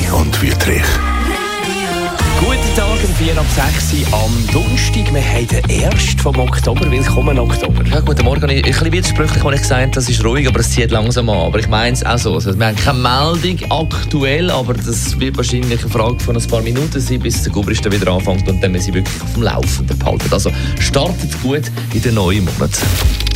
und wüthrich. Guten Tag, um 4:06 am Donnerstag. Wir haben den 1. vom Oktober. Willkommen Oktober. Ja, guten Morgen. Ich ein bisschen widersprüchlich, als ich gesagt habe, das ist ruhig, aber es zieht langsam an. Aber ich meine es auch so. Also, wir haben keine Meldung aktuell, aber das wird wahrscheinlich eine Frage von ein paar Minuten sein, bis der Gubrist wieder anfängt und dann wir sie wirklich auf dem Laufenden behalten. Also startet gut in den neuen Monat.